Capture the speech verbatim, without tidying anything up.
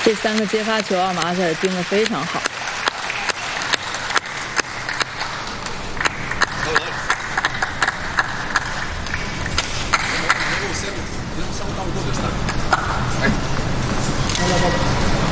这三个接发球啊，马凯盯得非常好。 哎。